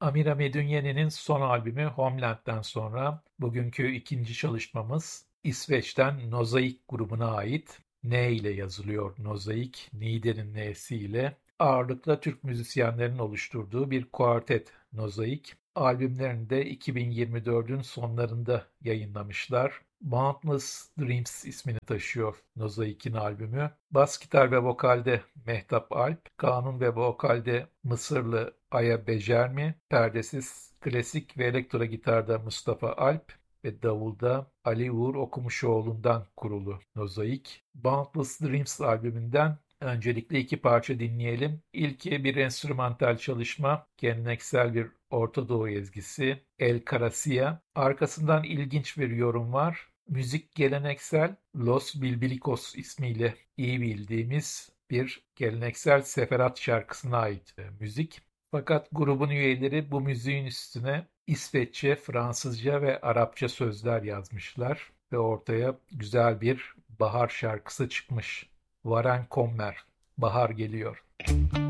Amira Medunjeni'nin son albümü Homeland'den sonra bugünkü ikinci çalışmamız İsveç'ten Nozaik grubuna ait. N ile yazılıyor Nozaik, Niğde'nin N'si ile. Ağırlıkla Türk müzisyenlerin oluşturduğu bir kuartet Nozaik. Albümlerini de 2024'ün sonlarında yayınlamışlar. Boundless Dreams ismini taşıyor Nozaik'in albümü. Bas gitar ve vokalde Mehtap Alp, kanun ve vokalde Mısırlı Aya Becermi, perdesiz klasik ve elektro gitarda Mustafa Alp ve davulda Ali Uğur Okumuşoğlu'ndan kurulu Nozaik. Boundless Dreams albümünden öncelikle iki parça dinleyelim. İlki bir enstrümantal çalışma, geleneksel bir Orta Doğu ezgisi El Caracia. Arkasından ilginç bir yorum var. Müzik geleneksel Los Bilbilicos ismiyle iyi bildiğimiz bir geleneksel seferat şarkısına ait müzik. Fakat grubun üyeleri bu müziğin üstüne İsveççe, Fransızca ve Arapça sözler yazmışlar ve ortaya güzel bir bahar şarkısı çıkmış. Varen Kommer, bahar geliyor.